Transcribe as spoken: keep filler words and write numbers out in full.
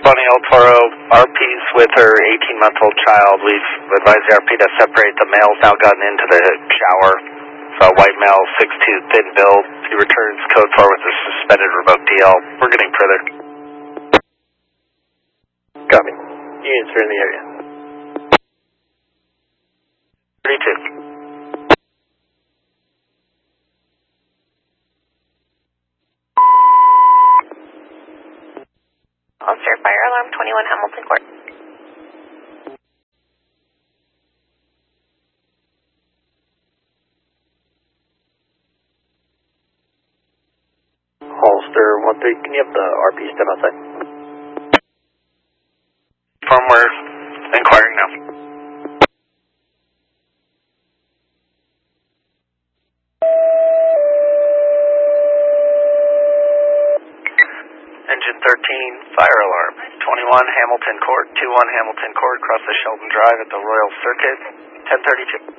Bunny El Toro, R P's with her eighteen-month-old child. We've advised the R P to separate. The male's now gotten into the shower. So white male, six two, thin build. He returns code four with a suspended remote D L. We're getting further. Copy. Units are in the area. thirty-two. Officer, fire alarm twenty-one Hamilton Court. Holster one three, can you have the R P step outside? Firmware inquiring now. Engine thirteen, fire alarm. twenty-one Hamilton Court, two one Hamilton Court, across the Sheldon Drive at the Royal Circuit, ten thirty-two.